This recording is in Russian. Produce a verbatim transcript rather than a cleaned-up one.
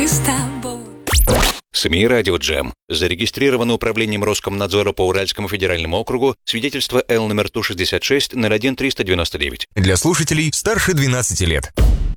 мы с тобой. СМИ «Радио Джем». Зарегистрировано управлением Роскомнадзора по Уральскому федеральному округу свидетельство Л номер Ту шестьдесят шесть ноль один триста девяносто девять. Для слушателей старше двенадцати лет.